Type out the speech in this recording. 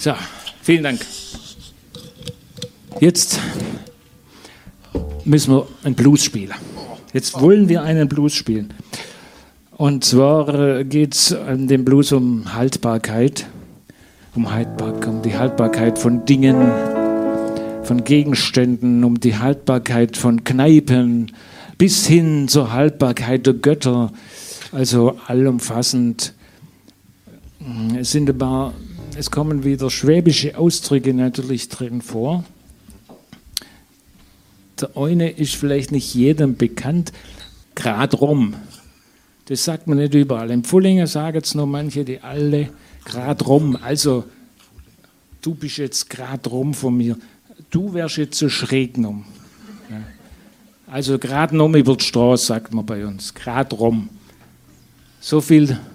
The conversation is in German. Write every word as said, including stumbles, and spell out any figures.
So, vielen Dank. Jetzt müssen wir einen Blues spielen. Jetzt wollen wir einen Blues spielen. Und zwar geht es in dem Blues um Haltbarkeit, um Haltbarkeit, um die Haltbarkeit von Dingen, von Gegenständen, um die Haltbarkeit von Kneipen, bis hin zur Haltbarkeit der Götter, also allumfassend. Es sind ein paar, es kommen wieder schwäbische Ausdrücke natürlich drin vor. Der eine ist vielleicht nicht jedem bekannt, grad rum. Das sagt man nicht überall. Im Pfullingen sagen es noch manche, die alle grad rum. Also, du bist jetzt grad rum von mir. Du wärst jetzt so schräg genommen. Ja. Also, grad rum über die Straße, sagt man bei uns. Grad rum. So viel